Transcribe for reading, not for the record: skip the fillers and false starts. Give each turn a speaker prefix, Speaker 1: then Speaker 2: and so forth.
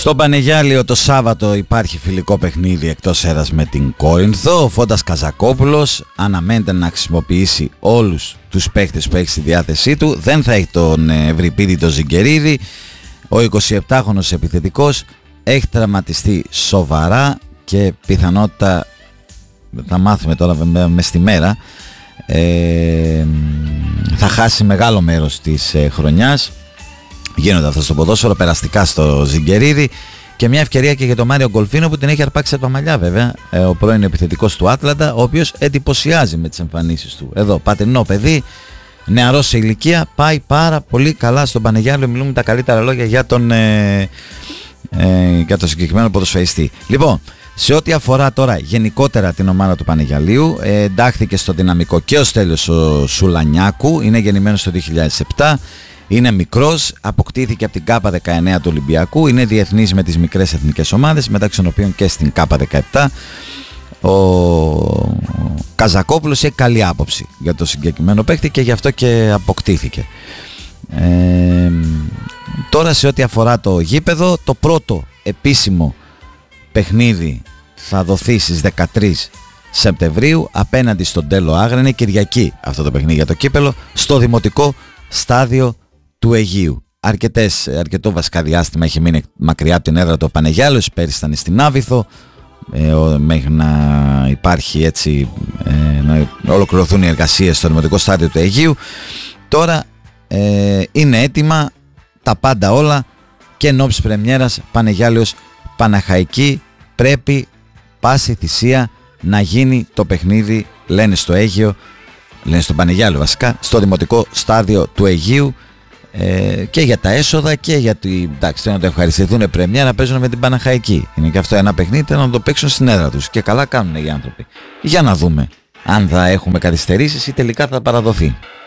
Speaker 1: Στο Πανεγιάλιο το Σάββατο υπάρχει φιλικό παιχνίδι εκτός έδρας με την Κόρινθο. Ο Φώντας Καζακόπουλος αναμένεται να χρησιμοποιήσει όλους τους παίκτες που έχει στη διάθεσή του. Δεν θα έχει τον Ευρυπίδη τον Ζιγκερίδη. Ο 27χρονος επιθετικός έχει τραυματιστεί σοβαρά και πιθανότητα, θα μάθουμε τώρα μες στη μέρα, θα χάσει μεγάλο μέρος της χρονιάς. Γίνονται αυτά στο ποδόσφαιρο, περαστικά στο Ζιγκερίδη. Και μια ευκαιρία και για τον Μάριο Γκολφίνο που την έχει αρπάξει από τα μαλλιά, βέβαια. Ο πρώην επιθετικός του Άτλαντα, ο οποίος εντυπωσιάζει με τις εμφανίσεις του. Εδώ, πατρινό παιδί, νεαρός σε ηλικία, πάει πάρα πολύ καλά στον Πανεγιάλιο. Μιλούμε τα καλύτερα λόγια για τον συγκεκριμένο ποδοσφαιριστή. Λοιπόν, σε ό,τι αφορά τώρα γενικότερα την ομάδα του Πανεγιαλίου, εντάχθηκε στο δυναμικό και ο Στέλιος ο Σουλανιάκου, είναι γεννημένος το 2007. Είναι μικρός, αποκτήθηκε από την ΚΑΠΑ 19 του Ολυμπιακού, είναι διεθνής με τις μικρές εθνικές ομάδες, μεταξύ των οποίων και στην ΚΑΠΑ 17. Ο Καζακόπουλος έχει καλή άποψη για το συγκεκριμένο παίκτη και γι' αυτό και αποκτήθηκε. Τώρα σε ό,τι αφορά το γήπεδο, το πρώτο επίσημο παιχνίδι θα δοθεί στις 13 Σεπτεμβρίου απέναντι στον Τέλο Άγρα. Είναι Κυριακή αυτό το παιχνίδι για το κύπελο, στο δημοτικό στάδιο του Αιγείου. Αρκετό βασικά διάστημα έχει μείνει μακριά από την έδρα του Πανεγιάλιος. Πέρυσι ήταν στην Άβυθο, μέχρι να υπάρχει έτσι, να ολοκληρωθούν οι εργασίες στο δημοτικό στάδιο του Αιγείου. Τώρα είναι έτοιμα τα πάντα όλα και εν ώψη πρεμιέρας Πανεγιάλιος Παναχαϊκή. Πρέπει πάση θυσία να γίνει το παιχνίδι, λένε στο Αίγειο, λένε στο Πανεγιάλιο βασικά, στο δημοτικό στάδιο του Αιγείου, και για τα έσοδα και γιατί, εντάξει, να το ευχαριστηθούν πρεμιέρα, παίζουν με την Παναχαϊκή. Είναι και αυτό ένα παιχνίδι, να το παίξουν στην έδρα τους και καλά κάνουν οι άνθρωποι. Για να δούμε αν θα έχουμε καθυστερήσεις ή τελικά θα παραδοθεί.